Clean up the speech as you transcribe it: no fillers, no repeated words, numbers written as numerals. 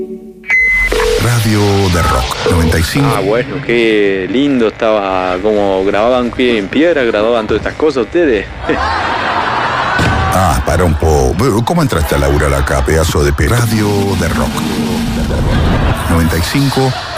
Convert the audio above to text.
Radio de Rock 95. Ah, bueno, qué lindo estaba, como grababan en piedra, grababan todas estas cosas ustedes. Para un poco. ¿Cómo entraste a laburar acá, pedazo de Radio de Rock 95.